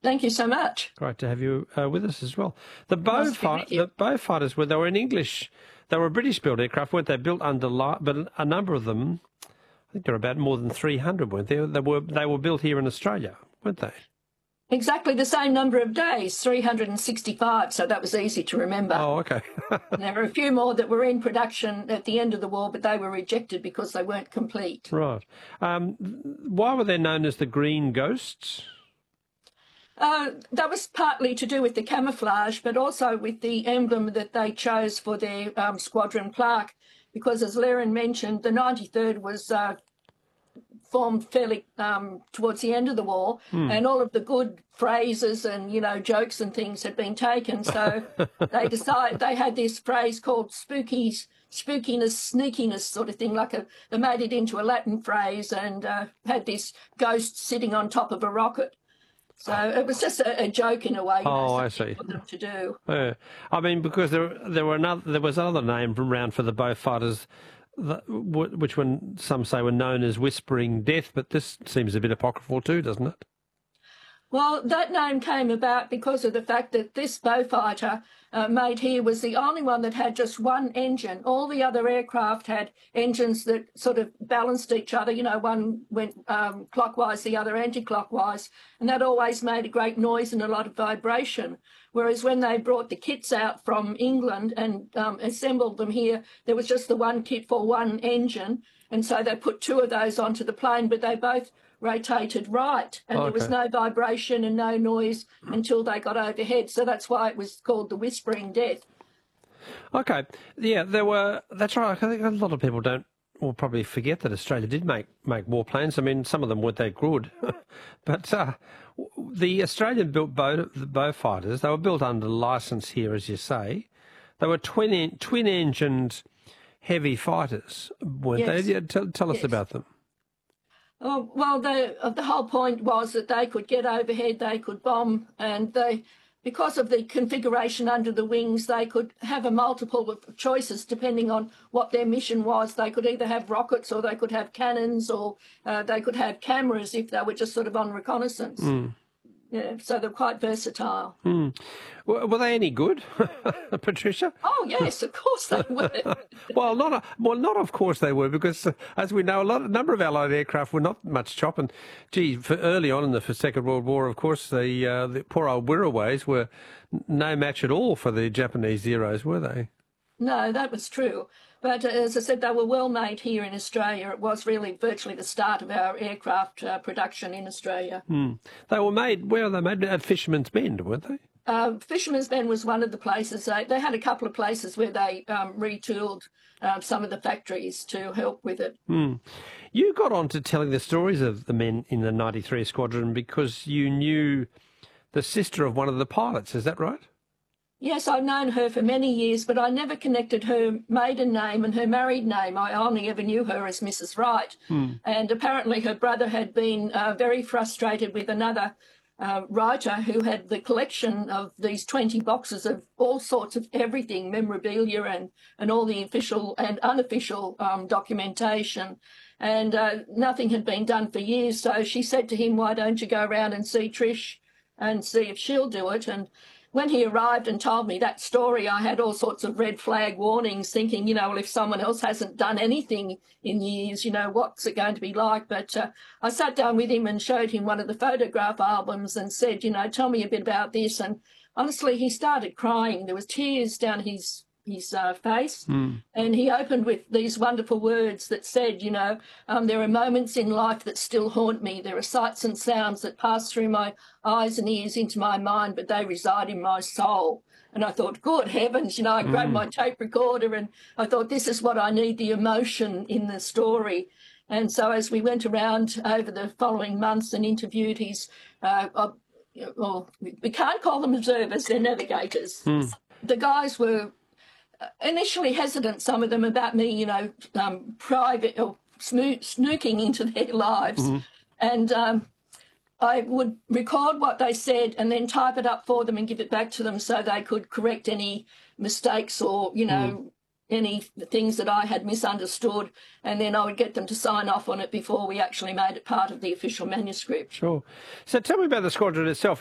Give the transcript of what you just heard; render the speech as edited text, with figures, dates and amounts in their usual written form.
Thank you so much. Great to have you with us as well. The Beaufighters they were an English, they were British-built aircraft, weren't they? Built under, but a number of them, I think there were about more than 300, weren't there? They were built here in Australia, weren't they? Exactly the same number of days, 365, so that was easy to remember. Oh, okay. There were a few more that were in production at the end of the war, but they were rejected because they weren't complete. Right. Why were they known as the Green Ghosts? That was partly to do with the camouflage, but also with the emblem that they chose for their squadron plaque, because as Laren mentioned, the 93rd was formed fairly towards the end of the war, and all of the good phrases and, jokes and things had been taken. So they decided they had this phrase called spookiness, sneakiness sort of thing, they made it into a Latin phrase and had this ghost sitting on top of a rocket. So it was just a joke in a way. I see. For them to do. Yeah. I mean, because there was another name around for the Beaufighters, which some say were known as Whispering Death, but this seems a bit apocryphal too, doesn't it? Well, that name came about because of the fact that this Beaufighter made here was the only one that had just one engine. All the other aircraft had engines that sort of balanced each other. One went clockwise, the other anti-clockwise, and that always made a great noise and a lot of vibration. Whereas when they brought the kits out from England and assembled them here, there was just the one kit for one engine, and so they put two of those onto the plane, but they both rotated right, and there was no vibration and no noise until they got overhead. So that's why it was called the Whispering Death. Okay. Yeah, that's right. I think a lot of people will probably forget that Australia did make warplanes. I mean, some of them weren't that good. But the Australian-built Beaufighters, they were built under licence here, as you say. They were twin-engined heavy fighters, weren't they? Yeah, tell us about them. Oh, well, the whole point was that they could get overhead, they could bomb, and because of the configuration under the wings, they could have a multiple of choices depending on what their mission was. They could either have rockets, or they could have cannons, or they could have cameras if they were just sort of on reconnaissance. Yeah, so they're quite versatile. Were they any good, Patricia? Oh yes, of course they were. Well, not of course they were, because as we know, a number of Allied aircraft were not much chop. And for early on in the Second World War, of course, the poor old Wirraways were no match at all for the Japanese Zeros, were they? No, that was true. But as I said, they were well made here in Australia. It was really virtually the start of our aircraft production in Australia. They were made, where were they made? At Fisherman's Bend, weren't they? Fisherman's Bend was one of the places. They had a couple of places where they retooled some of the factories to help with it. You got on to telling the stories of the men in the 93 Squadron because you knew the sister of one of the pilots, is that right? Yes, I've known her for many years, but I never connected her maiden name and her married name. I only ever knew her as Mrs. Wright. And apparently her brother had been very frustrated with another writer who had the collection of these 20 boxes of all sorts of everything, memorabilia and all the official and unofficial documentation. And nothing had been done for years. So she said to him, why don't you go around and see Trish and see if she'll do it? And when he arrived and told me that story, I had all sorts of red flag warnings thinking, well, if someone else hasn't done anything in years, what's it going to be like? But I sat down with him and showed him one of the photograph albums and said, tell me a bit about this. And honestly, he started crying. There was tears down his face, and he opened with these wonderful words that said, there are moments in life that still haunt me. There are sights and sounds that pass through my eyes and ears into my mind, but they reside in my soul. And I thought, good heavens, I grabbed my tape recorder and I thought, this is what I need, the emotion in the story. And so as we went around over the following months and interviewed his, we can't call them observers, they're navigators. The guys were initially hesitant, some of them, about me, private or snooking into their lives. And I would record what they said and then type it up for them and give it back to them so they could correct any mistakes or, any things that I had misunderstood, and then I would get them to sign off on it before we actually made it part of the official manuscript. Sure. So tell me about the squadron itself.